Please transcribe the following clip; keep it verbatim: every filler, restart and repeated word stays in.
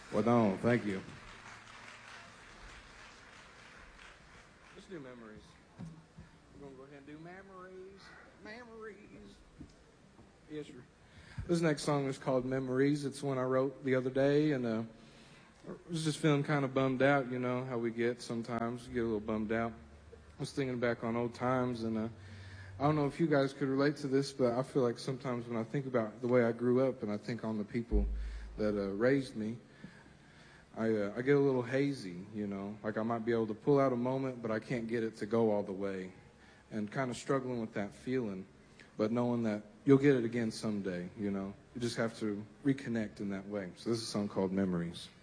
Well, no, thank you. Let's do memories. We're going to go ahead and do memories. Memories. Yes, sir. This next song is called Memories. It's one I wrote the other day, and uh, I was just feeling kind of bummed out, you know, how we get sometimes. You get a little bummed out. I was thinking back on old times, and uh, I don't know if you guys could relate to this, but I feel like sometimes when I think about the way I grew up and I think on the people that uh, raised me, I, uh, I get a little hazy, you know, like I might be able to pull out a moment, but I can't get it to go all the way, and kind of struggling with that feeling, but knowing that you'll get it again someday, you know. You just have to reconnect in that way. So this is a song called Memories.